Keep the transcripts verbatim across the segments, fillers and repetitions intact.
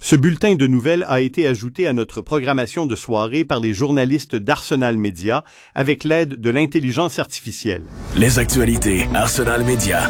Ce bulletin de nouvelles a été ajouté à notre programmation de soirée par les journalistes d'Arsenal Média avec l'aide de l'intelligence artificielle. Les actualités Arsenal Média.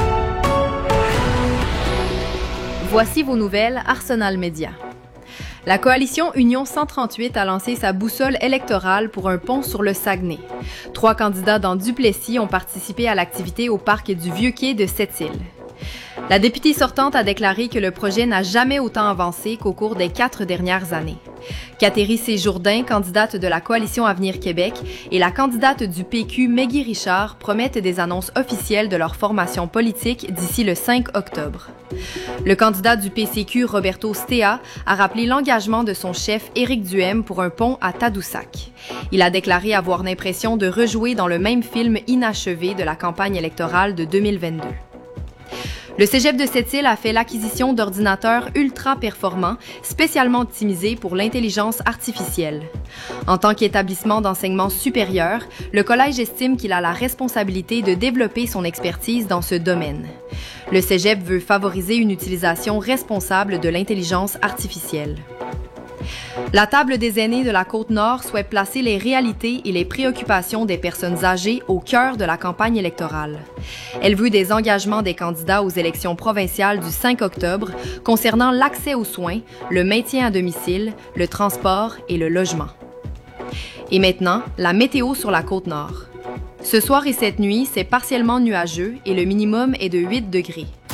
Voici vos nouvelles Arsenal Média. La coalition Union cent trente-huit a lancé sa boussole électorale pour un pont sur le Saguenay. Trois candidats dans Duplessis ont participé à l'activité au parc du Vieux-Quai de Sept-Îles. La députée sortante a déclaré que le projet n'a jamais autant avancé qu'au cours des quatre dernières années. Catherine Séjourdain, candidate de la Coalition Avenir Québec, et la candidate du P Q, Meggy Richard, promettent des annonces officielles de leur formation politique d'ici le cinq octobre. Le candidat du P C Q, Roberto Stea, a rappelé l'engagement de son chef, Éric Duhem, pour un pont à Tadoussac. Il a déclaré avoir l'impression de rejouer dans le même film inachevé de la campagne électorale de deux mille vingt-deux. Le Cégep de Sept-Îles a fait l'acquisition d'ordinateurs ultra performants, spécialement optimisés pour l'intelligence artificielle. En tant qu'établissement d'enseignement supérieur, le collège estime qu'il a la responsabilité de développer son expertise dans ce domaine. Le Cégep veut favoriser une utilisation responsable de l'intelligence artificielle. La table des aînés de la Côte-Nord souhaite placer les réalités et les préoccupations des personnes âgées au cœur de la campagne électorale. Elle veut des engagements des candidats aux élections provinciales du cinq octobre concernant l'accès aux soins, le maintien à domicile, le transport et le logement. Et maintenant, la météo sur la Côte-Nord. Ce soir et cette nuit, c'est partiellement nuageux et le minimum est de huit degrés.